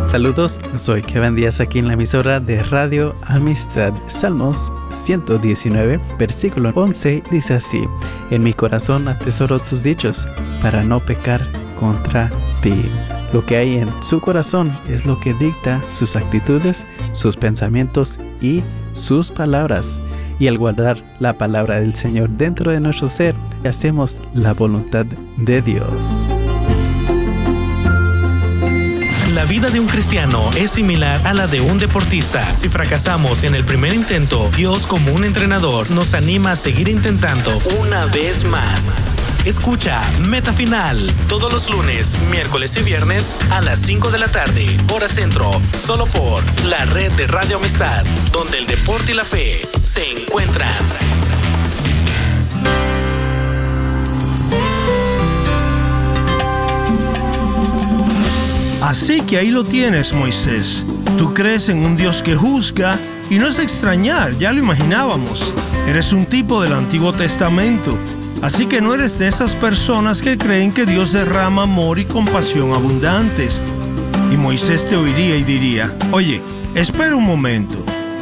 Saludos, soy Kevin Díaz aquí en la emisora de Radio Amistad. Salmos 119, versículo 11 dice así: En mi corazón atesoro tus dichos para no pecar contra ti. Lo que hay en su corazón es lo que dicta sus actitudes, sus pensamientos y sus palabras. Y al guardar la palabra del Señor dentro de nuestro ser, hacemos la voluntad de Dios. La vida de un cristiano es similar a la de un deportista. Si fracasamos en el primer intento, Dios, como un entrenador, nos anima a seguir intentando una vez más. Escucha Meta Final todos los lunes, miércoles y viernes a las 5 de la tarde, hora centro, solo por la red de Radio Amistad, donde el deporte y la fe se encuentran. Así que ahí lo tienes, Moisés. Tú crees en un Dios que juzga y no es de extrañar, ya lo imaginábamos. Eres un tipo del Antiguo Testamento. Así que no eres de esas personas que creen que Dios derrama amor y compasión abundantes. Y Moisés te oiría y diría: oye, espera un momento.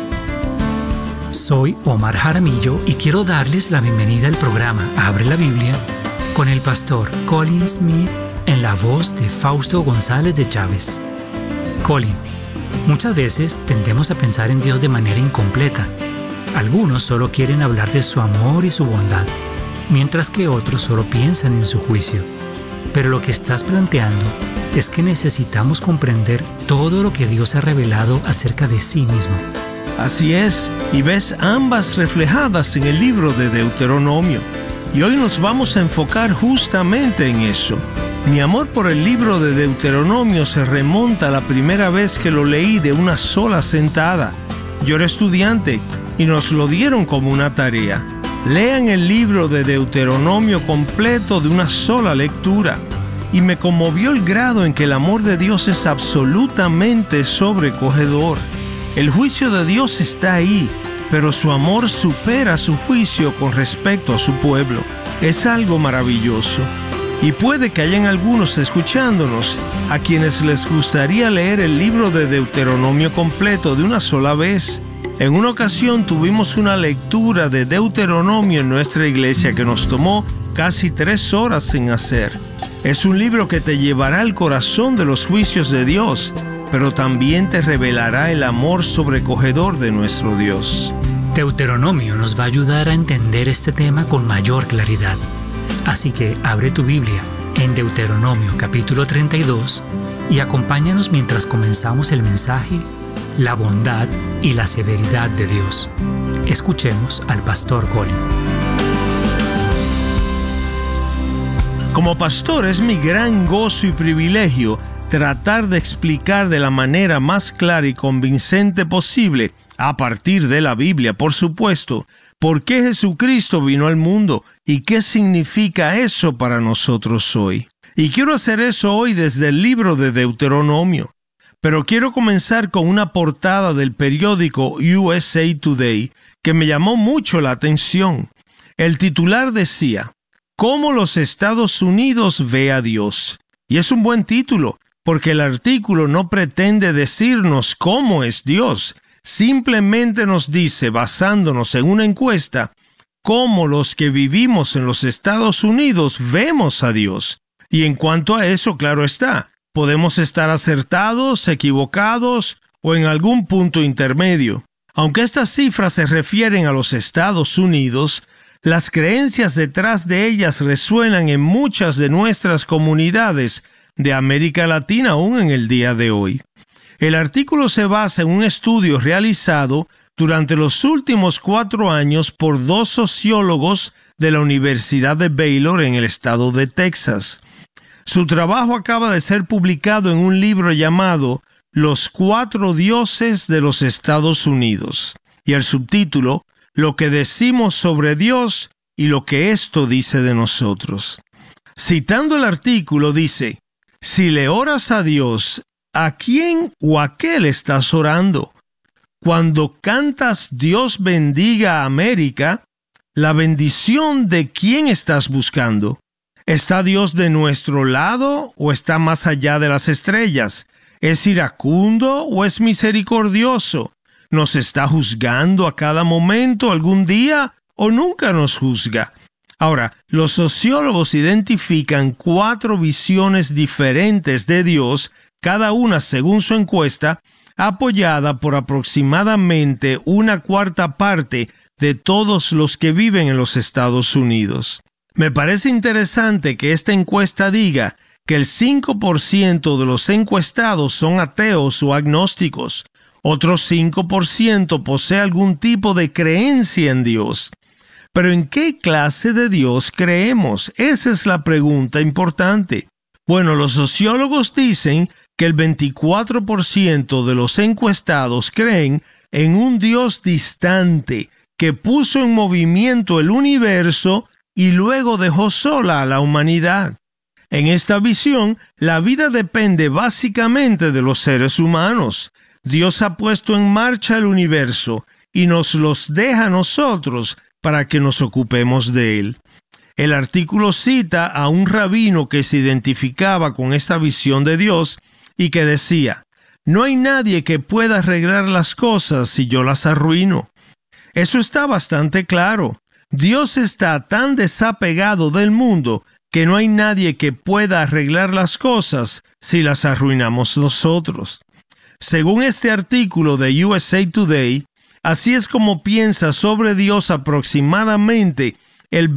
Soy Omar Jaramillo y quiero darles la bienvenida al programa Abre la Biblia con el pastor Colin Smith en la voz de Fausto González de Chávez. Colin, muchas veces tendemos a pensar en Dios de manera incompleta. Algunos solo quieren hablar de su amor y su bondad, mientras que otros solo piensan en su juicio. Pero lo que estás planteando es que necesitamos comprender todo lo que Dios ha revelado acerca de sí mismo. Así es, y ves ambas reflejadas en el libro de Deuteronomio. Y hoy nos vamos a enfocar justamente en eso. Mi amor por el libro de Deuteronomio se remonta a la primera vez que lo leí de una sola sentada. Yo era estudiante y nos lo dieron como una tarea. Lean el libro de Deuteronomio completo de una sola lectura. Y me conmovió el grado en que el amor de Dios es absolutamente sobrecogedor. El juicio de Dios está ahí, pero su amor supera su juicio con respecto a su pueblo. Es algo maravilloso. Y puede que hayan algunos escuchándonos a quienes les gustaría leer el libro de Deuteronomio completo de una sola vez. En una ocasión tuvimos una lectura de Deuteronomio en nuestra iglesia que nos tomó casi 3 horas en hacer. Es un libro que te llevará al corazón de los juicios de Dios, pero también te revelará el amor sobrecogedor de nuestro Dios. Deuteronomio nos va a ayudar a entender este tema con mayor claridad. Así que abre tu Biblia en Deuteronomio capítulo 32 y acompáñanos mientras comenzamos el mensaje: la bondad y la severidad de Dios. Escuchemos al pastor Colin. Como pastor es mi gran gozo y privilegio tratar de explicar de la manera más clara y convincente posible, a partir de la Biblia, por supuesto, por qué Jesucristo vino al mundo y qué significa eso para nosotros hoy. Y quiero hacer eso hoy desde el libro de Deuteronomio. Pero quiero comenzar con una portada del periódico USA Today que me llamó mucho la atención. El titular decía: ¿Cómo los Estados Unidos ve a Dios? Y es un buen título, porque el artículo no pretende decirnos cómo es Dios. Simplemente nos dice, basándonos en una encuesta, cómo los que vivimos en los Estados Unidos vemos a Dios. Y en cuanto a eso, claro está, podemos estar acertados, equivocados o en algún punto intermedio. Aunque estas cifras se refieren a los Estados Unidos, las creencias detrás de ellas resuenan en muchas de nuestras comunidades de América Latina aún en el día de hoy. El artículo se basa en un estudio realizado durante los últimos 4 años por 2 sociólogos de la Universidad de Baylor en el estado de Texas. Su trabajo acaba de ser publicado en un libro llamado Los 4 dioses de los Estados Unidos, y el subtítulo, Lo que decimos sobre Dios y lo que esto dice de nosotros. Citando el artículo dice: si le oras a Dios, ¿a quién o a qué le estás orando? Cuando cantas Dios bendiga a América, ¿la bendición de quién estás buscando? ¿Está Dios de nuestro lado o está más allá de las estrellas? ¿Es iracundo o es misericordioso? ¿Nos está juzgando a cada momento, algún día, o nunca nos juzga? Ahora, los sociólogos identifican 4 visiones diferentes de Dios, cada una según su encuesta, apoyada por aproximadamente 1/4 parte de todos los que viven en los Estados Unidos. Me parece interesante que esta encuesta diga que el 5% de los encuestados son ateos o agnósticos. Otro 5% posee algún tipo de creencia en Dios. Pero ¿en qué clase de Dios creemos? Esa es la pregunta importante. Bueno, los sociólogos dicen que el 24% de los encuestados creen en un Dios distante que puso en movimiento el universo y luego dejó sola a la humanidad. En esta visión, la vida depende básicamente de los seres humanos. Dios ha puesto en marcha el universo y nos los deja a nosotros para que nos ocupemos de él. El artículo cita a un rabino que se identificaba con esta visión de Dios y que decía: «No hay nadie que pueda arreglar las cosas si yo las arruino». Eso está bastante claro. Dios está tan desapegado del mundo que no hay nadie que pueda arreglar las cosas si las arruinamos nosotros. Según este artículo de USA Today, así es como piensa sobre Dios aproximadamente el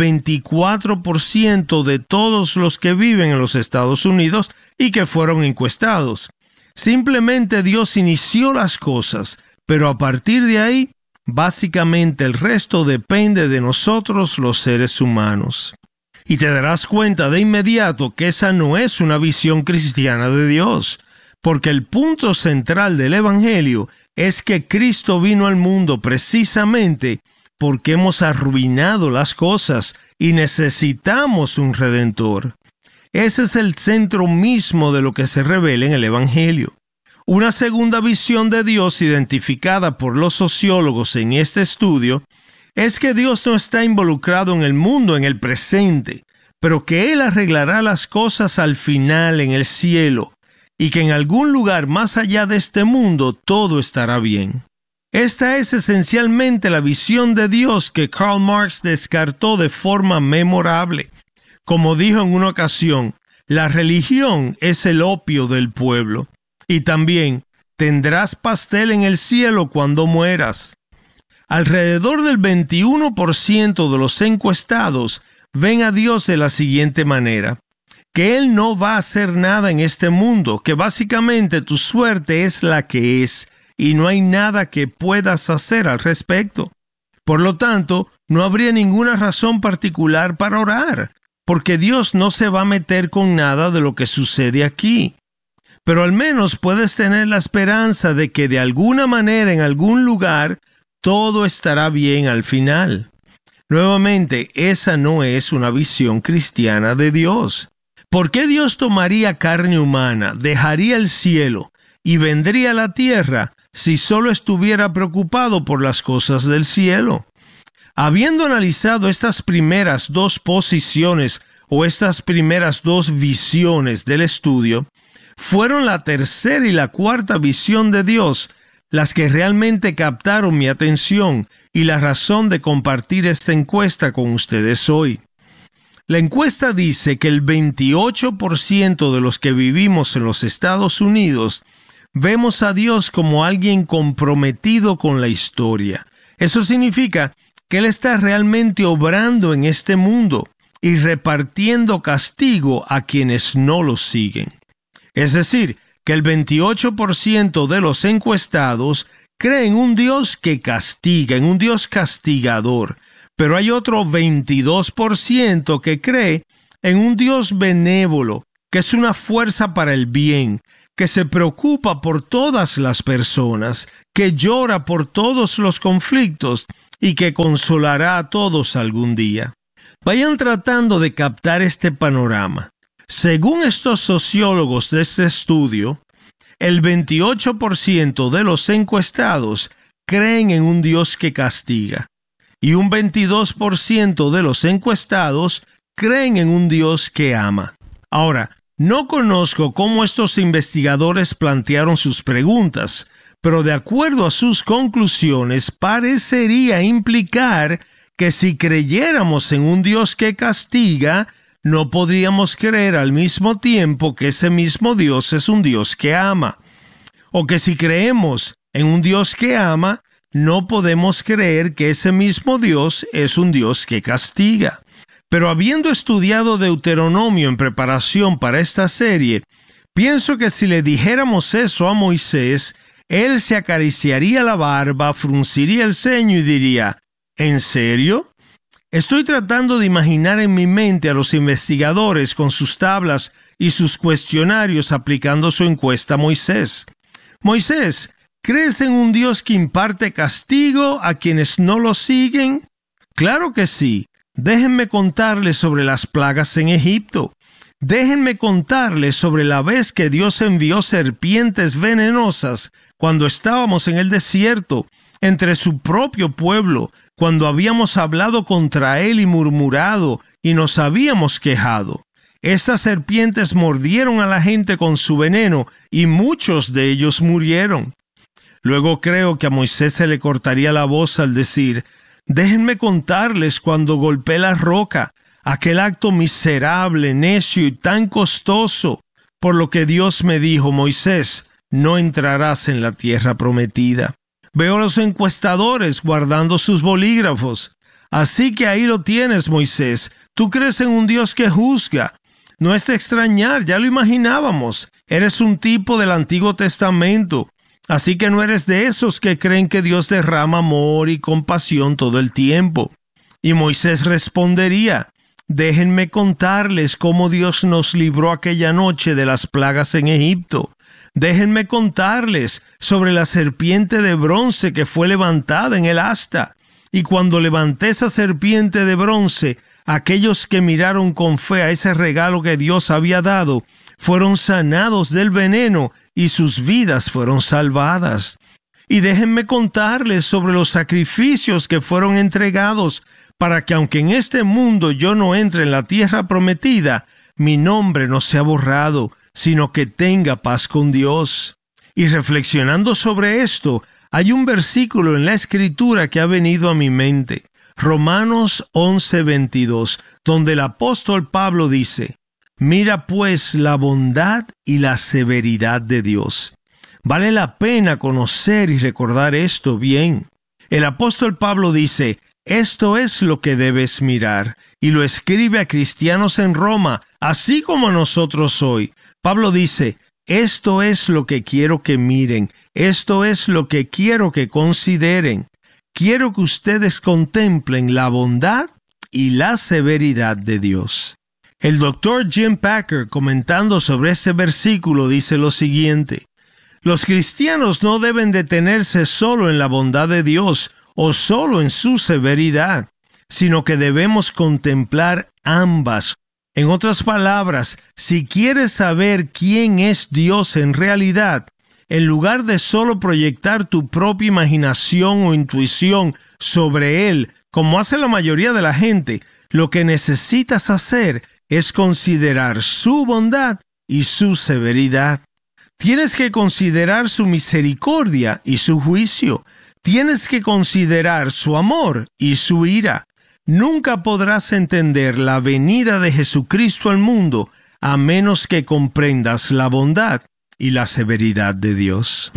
24% de todos los que viven en los Estados Unidos y que fueron encuestados. Simplemente Dios inició las cosas, pero a partir de ahí, básicamente el resto depende de nosotros los seres humanos. Y te darás cuenta de inmediato que esa no es una visión cristiana de Dios, porque el punto central del Evangelio es que Cristo vino al mundo precisamente porque hemos arruinado las cosas y necesitamos un Redentor. Ese es el centro mismo de lo que se revela en el Evangelio. Una segunda visión de Dios identificada por los sociólogos en este estudio es que Dios no está involucrado en el mundo en el presente, pero que Él arreglará las cosas al final en el cielo y que en algún lugar más allá de este mundo todo estará bien. Esta es esencialmente la visión de Dios que Karl Marx descartó de forma memorable. Como dijo en una ocasión, la religión es el opio del pueblo. Y también, tendrás pastel en el cielo cuando mueras. Alrededor del 21% de los encuestados ven a Dios de la siguiente manera: que Él no va a hacer nada en este mundo, que básicamente tu suerte es la que es y no hay nada que puedas hacer al respecto. Por lo tanto, no habría ninguna razón particular para orar, porque Dios no se va a meter con nada de lo que sucede aquí. Pero al menos puedes tener la esperanza de que de alguna manera en algún lugar todo estará bien al final. Nuevamente, esa no es una visión cristiana de Dios. ¿Por qué Dios tomaría carne humana, dejaría el cielo y vendría a la tierra si solo estuviera preocupado por las cosas del cielo? Habiendo analizado estas primeras 2 posiciones o estas primeras 2 visiones del estudio, fueron la tercera y la cuarta visión de Dios las que realmente captaron mi atención y la razón de compartir esta encuesta con ustedes hoy. La encuesta dice que el 28% de los que vivimos en los Estados Unidos vemos a Dios como alguien comprometido con la historia. Eso significa que Él está realmente obrando en este mundo y repartiendo castigo a quienes no lo siguen. Es decir, que el 28% de los encuestados cree en un Dios que castiga, en un Dios castigador, pero hay otro 22% que cree en un Dios benévolo, que es una fuerza para el bien, que se preocupa por todas las personas, que llora por todos los conflictos y que consolará a todos algún día. Vayan tratando de captar este panorama. Según estos sociólogos de este estudio, el 28% de los encuestados creen en un Dios que castiga y un 22% de los encuestados creen en un Dios que ama. Ahora, No conozco cómo estos investigadores plantearon sus preguntas, pero de acuerdo a sus conclusiones parecería implicar que si creyéramos en un Dios que castiga, no podríamos creer al mismo tiempo que ese mismo Dios es un Dios que ama. O que si creemos en un Dios que ama, no podemos creer que ese mismo Dios es un Dios que castiga. Pero habiendo estudiado Deuteronomio en preparación para esta serie, pienso que si le dijéramos eso a Moisés, él se acariciaría la barba, frunciría el ceño y diría, ¿en serio? Estoy tratando de imaginar en mi mente a los investigadores con sus tablas y sus cuestionarios aplicando su encuesta a Moisés. Moisés, ¿crees en un Dios que imparte castigo a quienes no lo siguen? Claro que sí. Déjenme contarles sobre las plagas en Egipto. Déjenme contarles sobre la vez que Dios envió serpientes venenosas cuando estábamos en el desierto, entre su propio pueblo, cuando habíamos hablado contra él y murmurado y nos habíamos quejado. Estas serpientes mordieron a la gente con su veneno y muchos de ellos murieron. Luego creo que a Moisés se le cortaría la voz al decir, déjenme contarles cuando golpeé la roca, aquel acto miserable, necio y tan costoso, por lo que Dios me dijo, Moisés, no entrarás en la tierra prometida. Veo a los encuestadores guardando sus bolígrafos. Así que ahí lo tienes, Moisés. Tú crees en un Dios que juzga. No es de extrañar, ya lo imaginábamos. Eres un tipo del Antiguo Testamento. Así que no eres de esos que creen que Dios derrama amor y compasión todo el tiempo. Y Moisés respondería, déjenme contarles cómo Dios nos libró aquella noche de las plagas en Egipto. Déjenme contarles sobre la serpiente de bronce que fue levantada en el asta. Y cuando levanté esa serpiente de bronce, aquellos que miraron con fe a ese regalo que Dios había dado, fueron sanados del veneno y sus vidas fueron salvadas. Y déjenme contarles sobre los sacrificios que fueron entregados para que aunque en este mundo yo no entre en la tierra prometida, mi nombre no sea borrado, sino que tenga paz con Dios. Y reflexionando sobre esto, hay un versículo en la Escritura que ha venido a mi mente, Romanos 11:22, donde el apóstol Pablo dice, mira pues la bondad y la severidad de Dios. Vale la pena conocer y recordar esto bien. El apóstol Pablo dice, esto es lo que debes mirar, y lo escribe a cristianos en Roma, así como a nosotros hoy. Pablo dice, esto es lo que quiero que miren, esto es lo que quiero que consideren. Quiero que ustedes contemplen la bondad y la severidad de Dios. El doctor Jim Packer, comentando sobre este versículo, dice lo siguiente, los cristianos no deben detenerse solo en la bondad de Dios o solo en su severidad, sino que debemos contemplar ambas. En otras palabras, si quieres saber quién es Dios en realidad, en lugar de solo proyectar tu propia imaginación o intuición sobre Él, como hace la mayoría de la gente, lo que necesitas hacer es considerar su bondad y su severidad. Tienes que considerar su misericordia y su juicio. Tienes que considerar su amor y su ira. Nunca podrás entender la venida de Jesucristo al mundo a menos que comprendas la bondad y la severidad de Dios.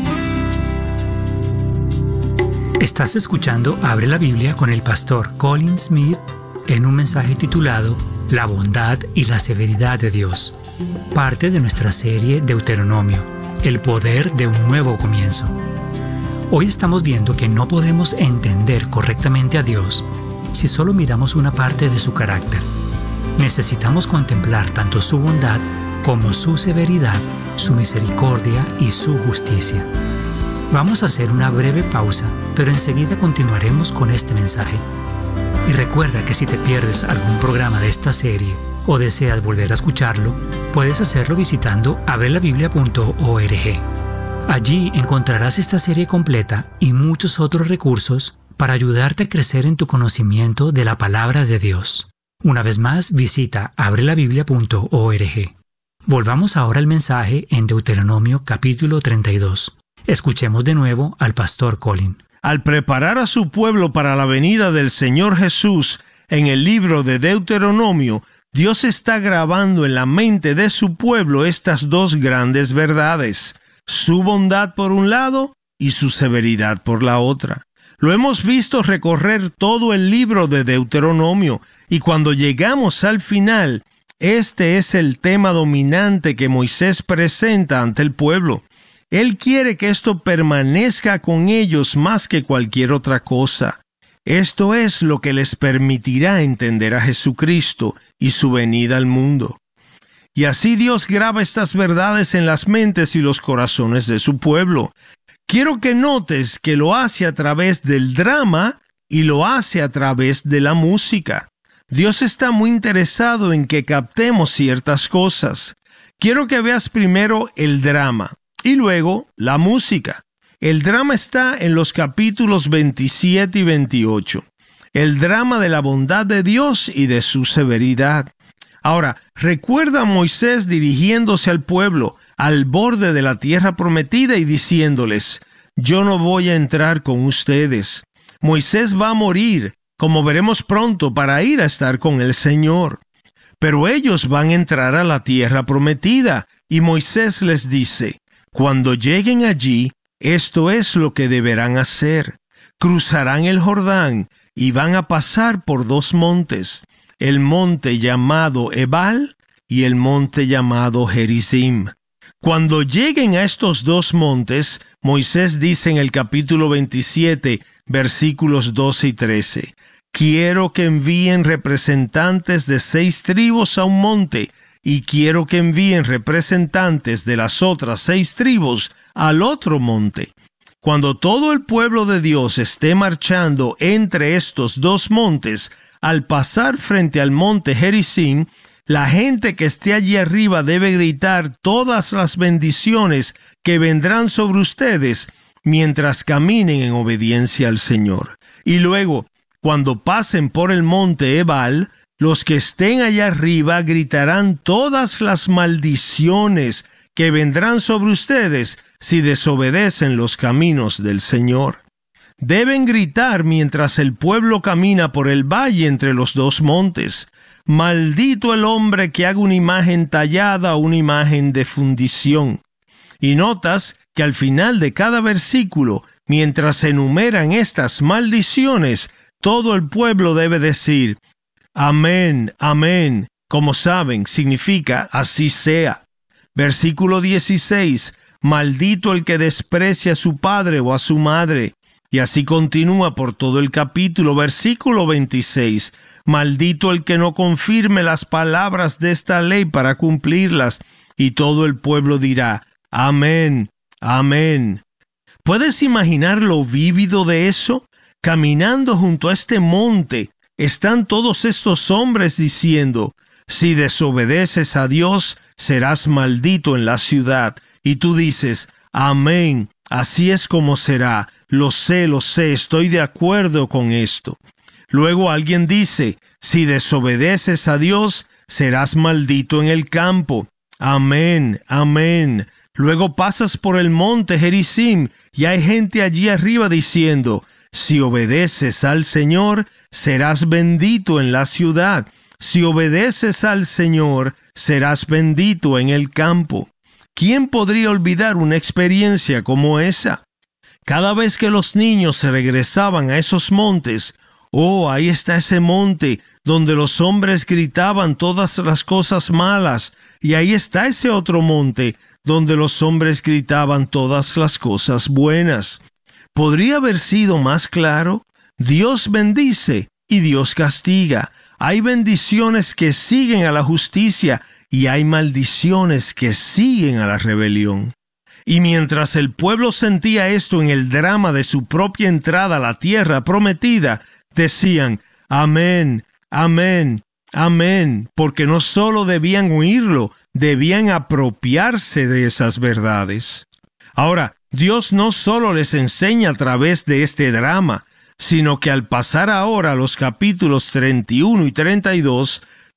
Estás escuchando Abre la Biblia con el pastor Colin Smith en un mensaje titulado La bondad y la severidad de Dios, parte de nuestra serie Deuteronomio, el poder de un nuevo comienzo. Hoy estamos viendo que no podemos entender correctamente a Dios si solo miramos una parte de su carácter. Necesitamos contemplar tanto su bondad como su severidad, su misericordia y su justicia. Vamos a hacer una breve pausa, pero enseguida continuaremos con este mensaje. Y recuerda que si te pierdes algún programa de esta serie o deseas volver a escucharlo, puedes hacerlo visitando abrelabiblia.org. Allí encontrarás esta serie completa y muchos otros recursos para ayudarte a crecer en tu conocimiento de la palabra de Dios. Una vez más, visita abrelabiblia.org. Volvamos ahora al mensaje en Deuteronomio capítulo 32. Escuchemos de nuevo al pastor Colin. Al preparar a su pueblo para la venida del Señor Jesús, en el libro de Deuteronomio, Dios está grabando en la mente de su pueblo estas dos grandes verdades: su bondad por un lado y su severidad por la otra. Lo hemos visto recorrer todo el libro de Deuteronomio, y cuando llegamos al final, este es el tema dominante que Moisés presenta ante el pueblo. Él quiere que esto permanezca con ellos más que cualquier otra cosa. Esto es lo que les permitirá entender a Jesucristo y su venida al mundo. Y así Dios graba estas verdades en las mentes y los corazones de su pueblo. Quiero que notes que lo hace a través del drama y lo hace a través de la música. Dios está muy interesado en que captemos ciertas cosas. Quiero que veas primero el drama y luego la música. El drama está en los capítulos 27 y 28. El drama de la bondad de Dios y de su severidad. Ahora, recuerda a Moisés dirigiéndose al pueblo al borde de la tierra prometida y diciéndoles: yo no voy a entrar con ustedes. Moisés va a morir, como veremos pronto, para ir a estar con el Señor. Pero ellos van a entrar a la tierra prometida, y Moisés les dice: cuando lleguen allí, esto es lo que deberán hacer. Cruzarán el Jordán y van a pasar por dos montes, el monte llamado Ebal y el monte llamado Gerizim. Cuando lleguen a estos dos montes, Moisés dice en el capítulo 27, versículos 12 y 13, quiero que envíen representantes de 6 tribus a un monte, y quiero que envíen representantes de las otras 6 tribus al otro monte. Cuando todo el pueblo de Dios esté marchando entre estos dos montes, al pasar frente al monte Gerizim, la gente que esté allí arriba debe gritar todas las bendiciones que vendrán sobre ustedes mientras caminen en obediencia al Señor. Y luego, cuando pasen por el monte Ebal, los que estén allá arriba gritarán todas las maldiciones que vendrán sobre ustedes si desobedecen los caminos del Señor. Deben gritar mientras el pueblo camina por el valle entre los dos montes: maldito el hombre que haga una imagen tallada o una imagen de fundición. Y notas que al final de cada versículo, mientras se enumeran estas maldiciones, todo el pueblo debe decir: amén, amén. Como saben, significa así sea. Versículo 16, maldito el que desprecia a su padre o a su madre. Y así continúa por todo el capítulo. Versículo 26, maldito el que no confirme las palabras de esta ley para cumplirlas. Y todo el pueblo dirá: amén, amén. ¿Puedes imaginar lo vívido de eso? Caminando junto a este monte, están todos estos hombres diciendo: si desobedeces a Dios, serás maldito en la ciudad. Y tú dices: amén, así es como será. Lo sé, estoy de acuerdo con esto. Luego alguien dice: si desobedeces a Dios, serás maldito en el campo. Amén, amén. Luego pasas por el monte Gerizim y hay gente allí arriba diciendo: si obedeces al Señor, serás bendito en la ciudad. Si obedeces al Señor, serás bendito en el campo. ¿Quién podría olvidar una experiencia como esa? Cada vez que los niños se regresaban a esos montes, ahí está ese monte donde los hombres gritaban todas las cosas malas, y ahí está ese otro monte donde los hombres gritaban todas las cosas buenas. ¿Podría haber sido más claro? Dios bendice y Dios castiga. Hay bendiciones que siguen a la justicia y hay maldiciones que siguen a la rebelión. Y mientras el pueblo sentía esto en el drama de su propia entrada a la tierra prometida, decían: amén, amén, amén, porque no solo debían oírlo, debían apropiarse de esas verdades. Ahora, Dios no solo les enseña a través de este drama, sino que al pasar ahora a los capítulos 31 y 32,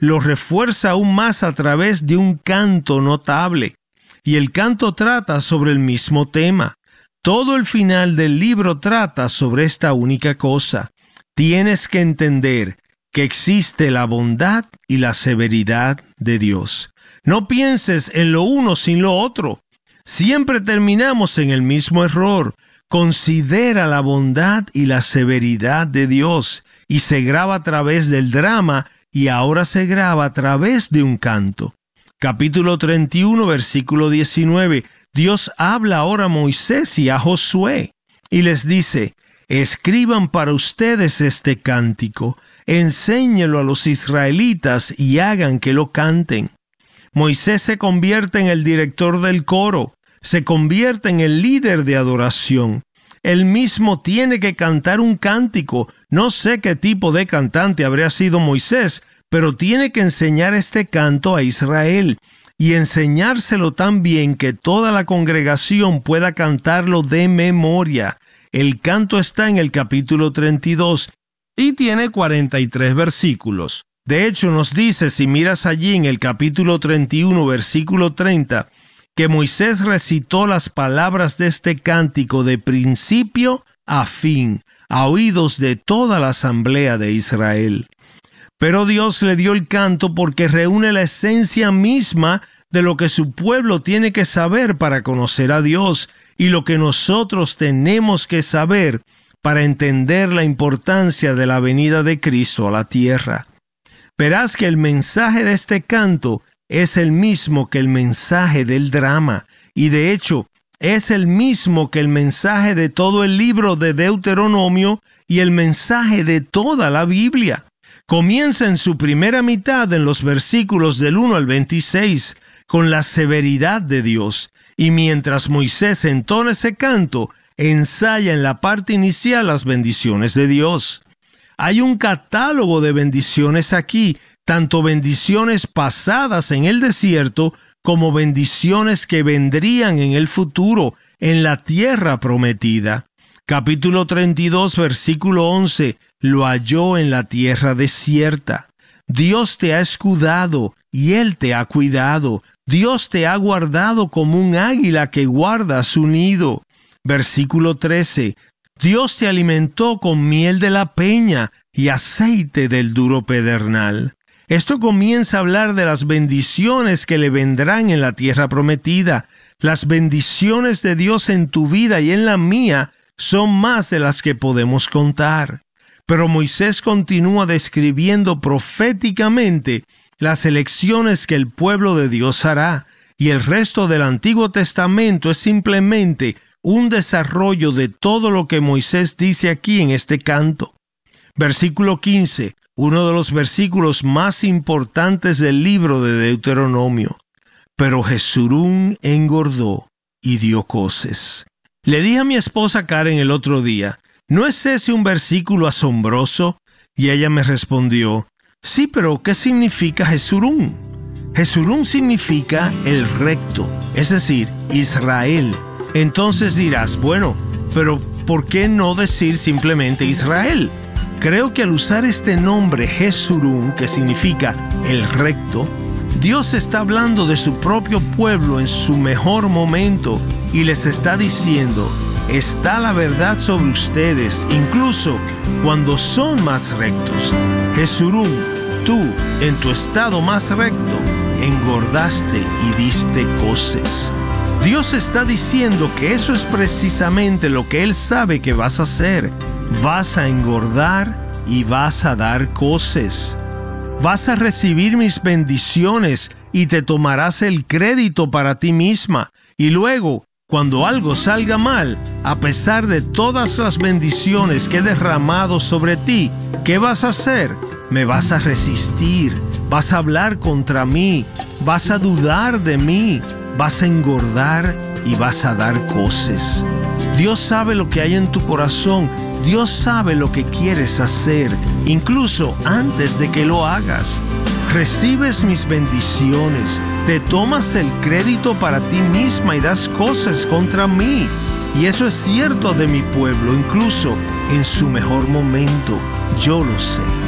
lo refuerza aún más a través de un canto notable. Y el canto trata sobre el mismo tema. Todo el final del libro trata sobre esta única cosa. Tienes que entender que existe la bondad y la severidad de Dios. No pienses en lo uno sin lo otro. Siempre terminamos en el mismo error. Considera la bondad y la severidad de Dios, y se graba a través del drama, y ahora se graba a través de un canto. Capítulo 31, versículo 19. Dios habla ahora a Moisés y a Josué, y les dice: escriban para ustedes este cántico, enséñelo a los israelitas y hagan que lo canten. Moisés se convierte en el director del coro, se convierte en el líder de adoración. Él mismo tiene que cantar un cántico. No sé qué tipo de cantante habría sido Moisés, pero tiene que enseñar este canto a Israel y enseñárselo tan bien que toda la congregación pueda cantarlo de memoria. El canto está en el capítulo 32 y tiene 43 versículos. De hecho, nos dice, si miras allí en el capítulo 31, versículo 30, que Moisés recitó las palabras de este cántico de principio a fin, a oídos de toda la asamblea de Israel. Pero Dios le dio el canto porque reúne la esencia misma de lo que su pueblo tiene que saber para conocer a Dios y lo que nosotros tenemos que saber para entender la importancia de la venida de Cristo a la tierra. Verás que el mensaje de este canto es el mismo que el mensaje del drama, y de hecho es el mismo que el mensaje de todo el libro de Deuteronomio y el mensaje de toda la Biblia. Comienza en su primera mitad en los versículos del 1 al 26 con la severidad de Dios, y mientras Moisés entona ese canto, ensaya en la parte inicial las bendiciones de Dios. Hay un catálogo de bendiciones aquí, tanto bendiciones pasadas en el desierto como bendiciones que vendrían en el futuro, en la tierra prometida. Capítulo 32, versículo 11, lo halló en la tierra desierta. Dios te ha escudado y Él te ha cuidado. Dios te ha guardado como un águila que guarda su nido. Versículo 13, Dios te alimentó con miel de la peña y aceite del duro pedernal. Esto comienza a hablar de las bendiciones que le vendrán en la tierra prometida. Las bendiciones de Dios en tu vida y en la mía son más de las que podemos contar. Pero Moisés continúa describiendo proféticamente las elecciones que el pueblo de Dios hará, y el resto del Antiguo Testamento es simplemente un desarrollo de todo lo que Moisés dice aquí en este canto. Versículo 15, uno de los versículos más importantes del libro de Deuteronomio. Pero Jesurún engordó y dio coces. Le dije a mi esposa Karen el otro día, ¿no es ese un versículo asombroso? Y ella me respondió, sí, pero ¿qué significa Jesurún? Jesurún significa el recto, es decir, Israel. Entonces dirás, bueno, pero ¿por qué no decir simplemente Israel? Creo que al usar este nombre Jesurún, que significa el recto, Dios está hablando de su propio pueblo en su mejor momento y les está diciendo, está la verdad sobre ustedes, incluso cuando son más rectos. Jesurún, tú, en tu estado más recto, engordaste y diste coces. Dios está diciendo que eso es precisamente lo que Él sabe que vas a hacer. Vas a engordar y vas a dar coces. Vas a recibir mis bendiciones y te tomarás el crédito para ti misma. Y luego, cuando algo salga mal, a pesar de todas las bendiciones que he derramado sobre ti, ¿qué vas a hacer? Me vas a resistir, vas a hablar contra mí, vas a dudar de mí, vas a engordar y vas a dar coces. Dios sabe lo que hay en tu corazón. Dios sabe lo que quieres hacer, incluso antes de que lo hagas. Recibes mis bendiciones, te tomas el crédito para ti misma y das cosas contra mí. Y eso es cierto de mi pueblo, incluso en su mejor momento. Yo lo sé.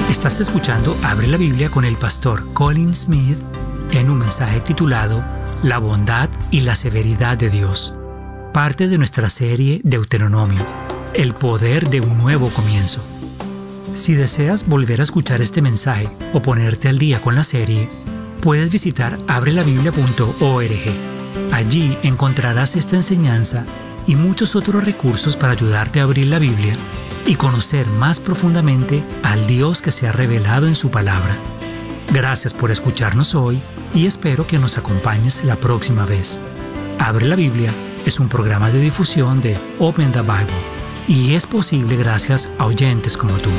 Estás escuchando Abre la Biblia con el pastor Colin Smith en un mensaje titulado La bondad y la severidad de Dios, parte de nuestra serie Deuteronomio, el poder de un nuevo comienzo. Si deseas volver a escuchar este mensaje o ponerte al día con la serie, puedes visitar abrelabiblia.org. Allí encontrarás esta enseñanza y muchos otros recursos para ayudarte a abrir la Biblia y conocer más profundamente al Dios que se ha revelado en su palabra. Gracias por escucharnos hoy y espero que nos acompañes la próxima vez. Abre la Biblia es un programa de difusión de Open the Bible y es posible gracias a oyentes como tú.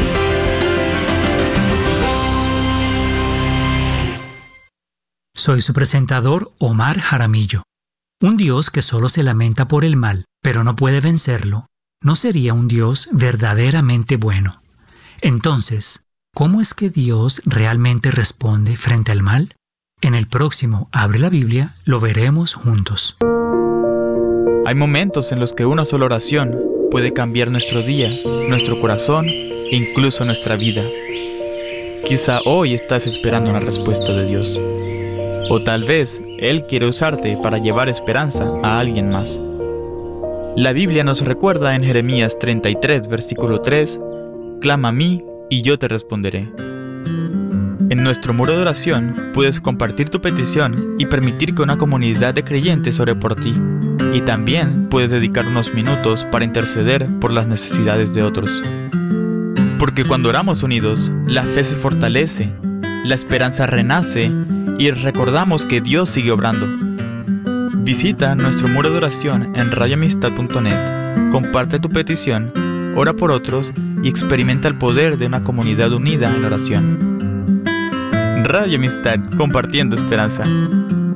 Soy su presentador, Omar Jaramillo. Un Dios que solo se lamenta por el mal, pero no puede vencerlo, no sería un Dios verdaderamente bueno. Entonces, ¿cómo es que Dios realmente responde frente al mal? En el próximo Abre la Biblia lo veremos juntos. Hay momentos en los que una sola oración puede cambiar nuestro día, nuestro corazón e incluso nuestra vida. Quizá hoy estás esperando una respuesta de Dios. O tal vez Él quiere usarte para llevar esperanza a alguien más. La Biblia nos recuerda en Jeremías 33, versículo 3, «Clama a mí y yo te responderé». En nuestro muro de oración puedes compartir tu petición y permitir que una comunidad de creyentes ore por ti. Y también puedes dedicar unos minutos para interceder por las necesidades de otros. Porque cuando oramos unidos, la fe se fortalece, la esperanza renace y recordamos que Dios sigue obrando. Visita nuestro muro de oración en radioamistad.net, comparte tu petición, ora por otros y experimenta el poder de una comunidad unida en oración. Radio Amistad, compartiendo esperanza.